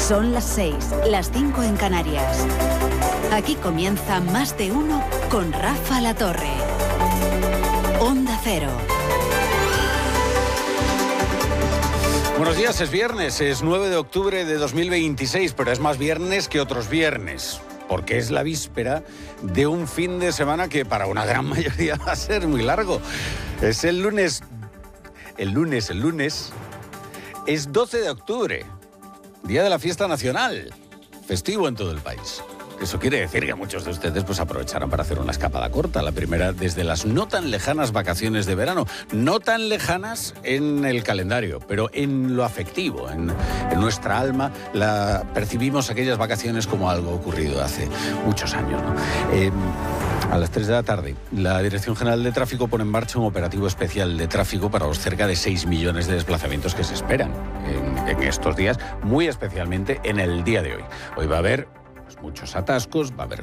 Son las 6, las 5 en Canarias. Aquí comienza Más de Uno con Rafa La Torre. Onda Cero. Buenos días, es viernes, es 9 de octubre de 2026, pero es más viernes que otros viernes, porque es la víspera de un fin de semana que para una gran mayoría va a ser muy largo. Es el lunes es 12 de octubre, día de la fiesta nacional, festivo en todo el país. Eso quiere decir que muchos de ustedes pues aprovecharán para hacer una escapada corta, la primera desde las no tan lejanas vacaciones de verano, no tan lejanas en el calendario, pero en lo afectivo, en nuestra alma, percibimos aquellas vacaciones como algo ocurrido hace muchos años, ¿no? A las 3 de la tarde, la Dirección General de Tráfico pone en marcha un operativo especial de tráfico para los cerca de 6 millones de desplazamientos que se esperan en estos días, muy especialmente en el día de hoy. Hoy va a haber muchos atascos, va a haber